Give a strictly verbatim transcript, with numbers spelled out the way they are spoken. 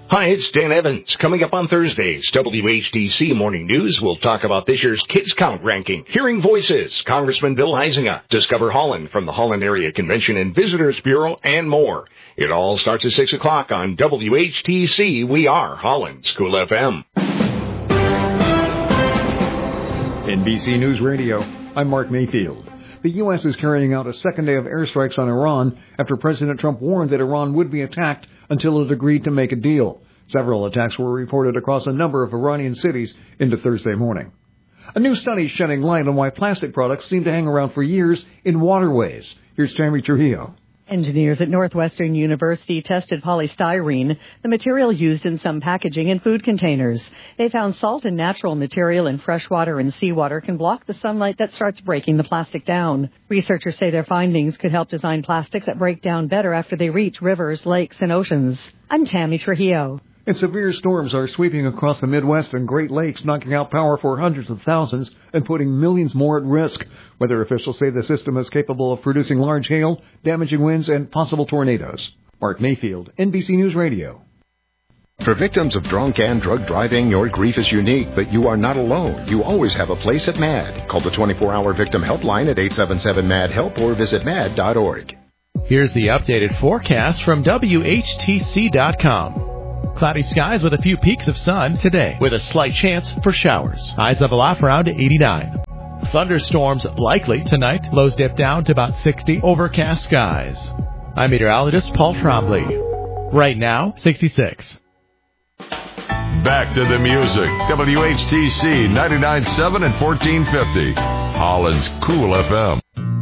Hi, it's Dan Evans. Coming up on Thursday's W H T C Morning News, we'll talk about this year's Kids Count ranking, Hearing Voices, Congressman Bill Huizenga, Discover Holland from the Holland Area Convention and Visitors Bureau, and more. It all starts at six o'clock on W H T C. We are Holland School F M. N B C News Radio, I'm Mark Mayfield. The U S is carrying out a second day of airstrikes on Iran after President Trump warned that Iran would be attacked until it agreed to make a deal. Several attacks were reported across a number of Iranian cities into Thursday morning. A new study shedding light on why plastic products seem to hang around for years in waterways. Here's Tammy Trujillo. Engineers at Northwestern University tested polystyrene, the material used in some packaging and food containers. They found salt and natural material in fresh water and seawater can block the sunlight that starts breaking the plastic down. Researchers say their findings could help design plastics that break down better after they reach rivers, lakes, and oceans. I'm Tammy Trujillo. And severe storms are sweeping across the Midwest and Great Lakes, knocking out power for hundreds of thousands and putting millions more at risk. Weather officials say the system is capable of producing large hail, damaging winds, and possible tornadoes. Mark Mayfield, N B C News Radio. For victims of drunk and drug driving, your grief is unique, but you are not alone. You always have a place at MAD. Call the twenty-four hour victim helpline at eight seven seven MAD HELP or visit mad dot org. Here's the updated forecast from W H T C dot com. Cloudy skies with a few peaks of sun today, with a slight chance for showers. Highs level off around eighty-nine. Thunderstorms likely tonight. Lows dip down to about sixty. Overcast skies. I'm meteorologist Paul Trombley. Right now, sixty-six. Back to the music. W H T C ninety-nine point seven and fourteen fifty. Holland's Cool F M.